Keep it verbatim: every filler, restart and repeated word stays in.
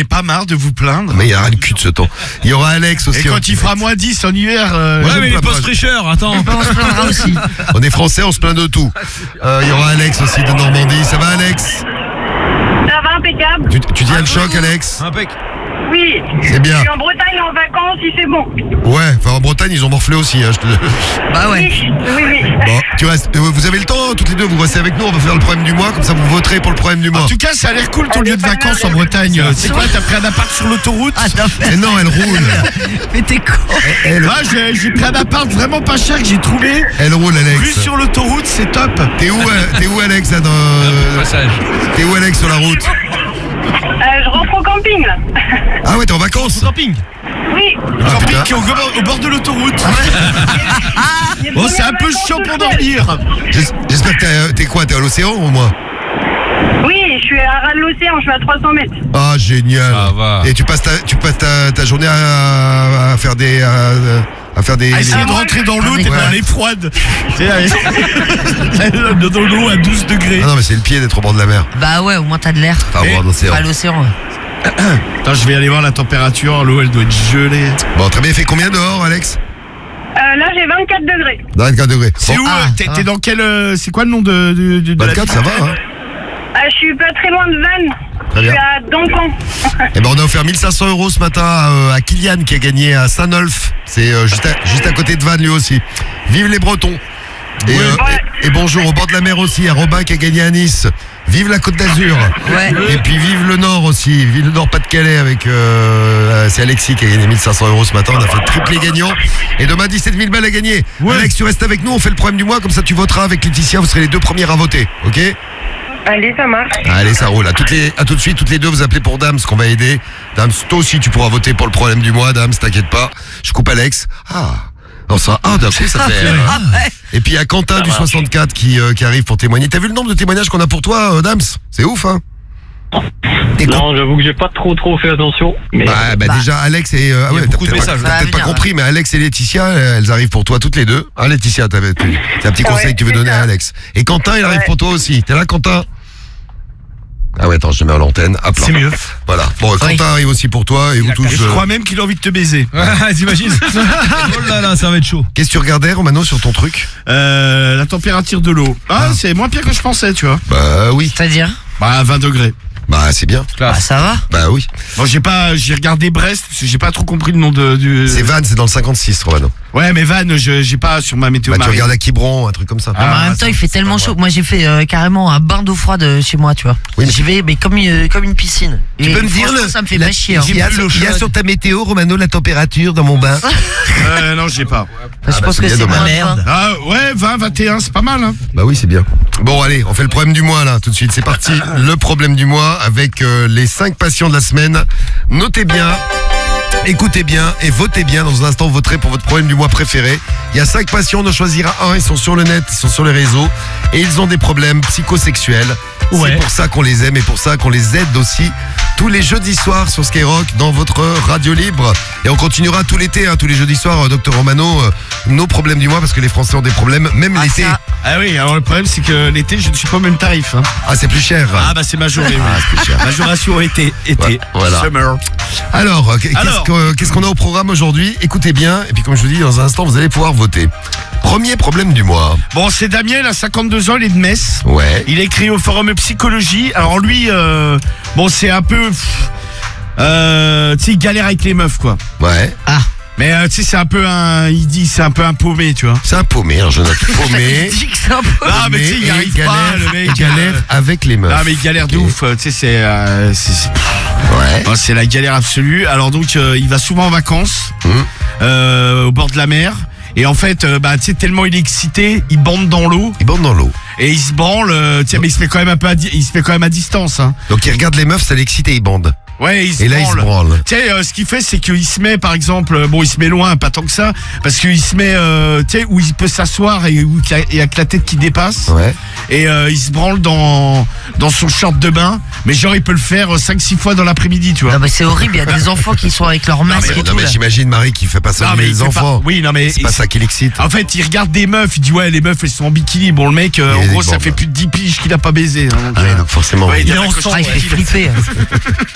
avez pas marre de vous plaindre? Mais il y aura le cul de ce temps. Il y aura Alex aussi. Et quand il fera moins dix en hiver... Euh, ouais, mais les postes fraîcheurs, attends. On se plaindra aussi. On est français, on se plaint de tout. Euh, il y aura Alex aussi de Normandie. Ça va, Alex? Ça va, impeccable. Tu, tu tiens le choc, Alex? Impec. Oui. C'est bien. Je suis en Bretagne en vacances, il fait bon. Ouais, enfin en Bretagne, ils ont morflé aussi. Hein, je te... Bah ouais. Oui, oui, oui. Bon, tu restes, euh, vous avez le temps, hein, toutes les deux, vous restez avec nous, on va faire le problème du mois, comme ça vous voterez pour le problème du mois. En tout cas, ça a l'air cool ton lieu de vacances en Bretagne. C'est quoi, t'as pris un appart sur l'autoroute? Ah, t'as fait. Mais non, elle roule. Mais t'es con. Elle, Ah, j'ai j'ai pris un appart vraiment pas cher que j'ai trouvé. elle roule, Vu Alex. sur l'autoroute, c'est top. T'es où, euh, t'es où, Alex, là, dans... Passage. T'es où, Alex, sur la route? Euh, je rentre au camping, là. Ah ouais, t'es en vacances? Camping. Oui. Ah, Camping putain. qui est au, bord- au bord de l'autoroute. Les Bon, c'est premières un peu vacances chiant tout pour seul. dormir. J'es- J'espère que t'es, euh, t'es quoi, t'es à l'océan au moins? Oui, je suis à ras de l'océan, je suis à trois cents mètres. Ah, génial. Ça va. Et tu passes ta, tu passes ta, ta journée à, à faire des... À, à faire des... À essayer de rentrer dans l'eau, Ah, t'es ouais. pas elle est froide. Tu sais, elle- dans l'eau à douze degrés. Ah non, mais c'est le pied d'être au bord de la mer. Bah ouais, au moins t'as de l'air. Enfin, au bord de l'océan. Pas l'océan. ouais. Attends, je vais aller voir la température. L'eau, elle doit être gelée. Bon, très bien, il fait combien dehors, Alex? Euh, là, j'ai vingt-quatre degrés. vingt-quatre degrés. C'est Bon, où? ah, euh, T'es ça t'es va. dans quel... euh, C'est quoi le nom de, de, de, de la vingt-quatre, ça va, hein? Euh, je suis pas très loin de Vannes. Très Je bien. suis à Dancan. Eh ben, on a offert mille cinq cents euros ce matin euh, à Kylian qui a gagné à Saint-Nolf. C'est euh, juste, à, juste à côté de Vannes lui aussi. Vive les Bretons. Et, Ouais. euh, et, et bonjour au bord de la mer aussi à Robin qui a gagné à Nice. Vive la Côte d'Azur. Ouais. Et puis vive le Nord aussi. Vive le Nord Pas-de-Calais avec... Euh, c'est Alexis qui a gagné mille cinq cents euros ce matin. On a fait triplé gagnant. Et demain, dix-sept mille balles à gagner. Ouais. Alex, tu restes avec nous. On fait le problème du mois. Comme ça, tu voteras avec Laetitia. Vous serez les deux premières à voter. Ok? Allez, ça marche. Allez, ça roule. À, toutes les, à tout de suite, toutes les deux, vous appelez pour Dams, qu'on va aider. Dams, toi aussi, tu pourras voter pour le problème du mois. Dams, t'inquiète pas. Je coupe Alex. Ah. Non, ça, ah, d'un coup, ça fait. euh, Ah ouais. Et puis, il y a Quentin du soixante-quatre qui, euh, qui arrive pour témoigner. T'as vu le nombre de témoignages qu'on a pour toi, euh, Dams? C'est ouf, hein? T'es con- Non, j'avoue que j'ai pas trop trop fait attention. Mais Bah, bah, Bah. déjà, Alex et. euh, ah Il y a ouais, t'as beaucoup de peut-être pas, messages. t'as Ça va peut-être pas venir. compris, mais Alex et Laetitia, euh, elles arrivent pour toi toutes les deux. Ah, Laetitia, t'avais, t'as t'as un petit conseil Ouais, que tu veux c'est donner ça. à Alex. Et Quentin, il arrive Ouais. pour toi aussi. T'es là, Quentin? Ah ouais, attends, je te mets à l'antenne. Hop là. C'est mieux. Voilà. Bon, Quentin arrive aussi pour toi et vous tous. Et je euh, crois même qu'il a envie de te baiser. Ouais, t'imagines? Oh là là, ça va être chaud. Qu'est-ce que tu regardais, Romano, sur ton truc? Euh, la température de l'eau. Ah, c'est moins pire que je pensais, tu vois. Bah oui. C'est-à-dire? Bah, vingt degrés. Bah c'est bien. Bah ça va. Bah oui. Bon, j'ai pas, j'ai regardé Brest, parce que j'ai pas trop compris le nom de, du... C'est Vannes, c'est dans le cinquante-six, Romano. Ouais, mais Vannes, je- j'ai pas sur ma météo Bah tu marine. regardes à Quiberon, un truc comme ça. Ah, Mais en même ça, temps, il fait c'est tellement pas chaud. Moi, j'ai fait euh, carrément un bain d'eau froide euh, chez moi, tu vois. Oui, mais- J'y vais, mais comme une, comme une piscine. Tu Et peux me dire franchement, le- ça me fait la- pas chier. hein. Il y a, il y a sur ta météo, Romano, la température dans mon bain. Euh, non, j'ai pas. Je bah, pense c'est que bien c'est dommage. moins de Merde. vingt. Ah, ouais, vingt, vingt et un, c'est pas mal, hein. Bah oui, c'est bien. Bon, allez, on fait le problème du mois, là, tout de suite. C'est parti. Le problème du mois avec euh, les cinq patients de la semaine. Notez bien, écoutez bien et votez bien. Dans un instant, vous voterez pour votre problème du mois préféré. Il y a cinq patients, on en choisira un. Ils sont sur le net, ils sont sur les réseaux. Et ils ont des problèmes psychosexuels. Ouais. C'est pour ça qu'on les aime et pour ça qu'on les aide aussi. Tous les jeudis soirs sur Skyrock dans votre radio libre. Et on continuera tout l'été, hein, tous les jeudis soirs, euh, docteur Romano, euh, nos problèmes du mois, parce que les Français ont des problèmes, même Ah, l'été. ça. Ah oui, alors le problème, c'est que l'été, je ne suis pas au même tarif, hein. Ah, c'est plus cher. Ah, bah, c'est majoré, Ah, oui. c'est plus cher. Majoration été, été. Ouais, voilà. Summer. Alors, euh, qu'est-ce Alors. que- qu'est-ce qu'on a au programme aujourd'hui? Écoutez bien, et puis comme je vous dis, dans un instant, vous allez pouvoir voter. Premier problème du mois. Bon, c'est Damien, il a cinquante-deux ans, il est de Metz. Ouais. Il a écrit au forum psychologie. Alors lui, euh, bon, c'est un peu... pff, Euh, tu sais, il galère avec les meufs, quoi. Ouais. Mais euh, tu sais, c'est un peu un... Il dit, c'est un peu un paumé, tu vois. C'est un paumé, un jeune homme paumé. Il dit que c'est un peu. Ah, mais tu sais, il et arrive galère, pas, le mec. il galère euh, avec les meufs. Non, mais il galère de Ok. ouf. euh, Tu sais, c'est... euh, c'est- c'est- Ouais. Oh, c'est la galère absolue. Alors donc, euh, il va souvent en vacances, Hum. euh, au bord de la mer. Et en fait, euh, bah, tu sais, tellement il est excité, il bande dans l'eau Il bande dans l'eau. et il se branle. euh, tu sais, mais il se met quand même un peu, à di- il se met quand même à distance. Hein. Donc il regarde les meufs, ça l'excite et il bande. Ouais, il se Et là, il se branle. branle. Tu sais, euh, ce qu'il fait, c'est qu'il se met, par exemple, euh, bon, il se met loin, pas tant que ça, parce qu'il se met, euh, tu sais, où il peut s'asseoir et où il y a- il y a que la tête qui dépasse. Ouais. Et euh, il se branle dans dans son short de bain, mais genre il peut le faire cinq six fois dans l'après-midi, tu vois. Non, mais c'est horrible. Il y a des enfants qui sont avec leur masque mais, et non, tout. mais là. j'imagine Marie qui fait pas ça Non, avec mais les il fait enfants. pas- Oui, non, mais C'est pas il- ça qui l'excite. En fait, il regarde des meufs, il dit ouais, les meufs elles sont en bikini. Bon, le mec, euh, Il en est gros, des ça bandes. fait plus de dix piges qu'il a pas baisé. hein, donc, Ah, ouais, euh, donc forcément. ouais, il- il Ah, il fait flipper.